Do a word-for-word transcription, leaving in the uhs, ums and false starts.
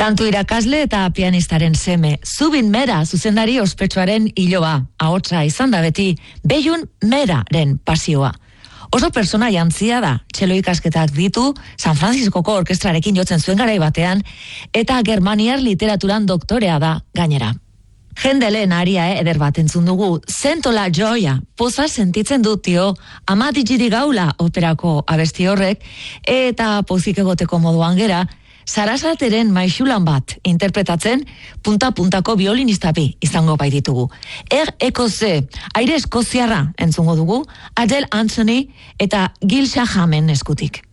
Kantu irakasle eta pianistaren seme, Zubin Mera zuzendari ospetsuaren iloba, ahotsa izan da beti, Beiun Meraren pasioa. Oso persona jantzia da, txelo ikasketak ditu, San Franciscoko orkestrarekin jotzen zuen garai batean, eta germaniar literaturan doktorea da gainera. Jendeleen aria eder bat entzun dugu, Zentola Joia, poza sentitzen dut tio, Amati Jiri Gaula operako abesti horrek, eta pozik egoteko moduan gera, Sarasateren maixulan bat interpretatzen punta-puntako biolinistapi izango bai ditugu. Er Ekoze, aire eskoziarra entzungo dugu, Adele Anthony eta Gil Shahamen eskutik.